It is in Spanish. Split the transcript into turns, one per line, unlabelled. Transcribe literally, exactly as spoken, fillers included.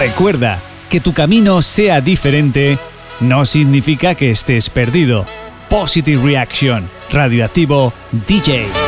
Recuerda que tu camino sea diferente no significa que estés perdido. Positive Reaction, Radioactivo D J.